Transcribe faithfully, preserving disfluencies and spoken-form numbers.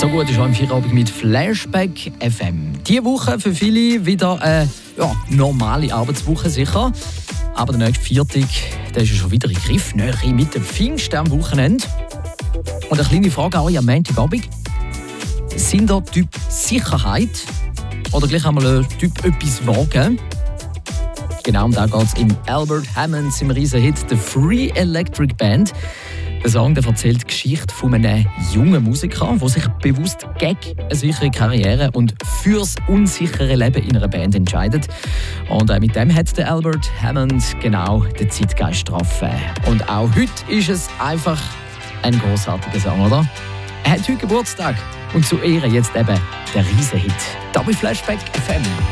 So gut ist auch im Feierabend mit Flashback F M. Diese Woche für viele wieder eine ja, normale Arbeitswoche sicher. Aber der nächste Viertag, der ist ja schon wieder in Griffnähe mit dem Pfingsten am Wochenende. Und eine kleine Frage an euch am Montagabend. Sind ihr Typ Sicherheit oder gleich einmal ein Typ etwas wagen? Genau um das geht es im Albert Hammond, im Riesenhit «The Free Electric Band». Der Song der erzählt die Geschichte von einem jungen Musiker, der sich bewusst gegen eine sichere Karriere und fürs unsichere Leben in einer Band entscheidet. Und äh, mit dem hat der Albert Hammond genau den Zeitgeist getroffen. Und auch heute ist es einfach ein großartiger Song, oder? Er hat heute Geburtstag und zu Ehren jetzt eben der Riesenhit. Da bei Flashback F M.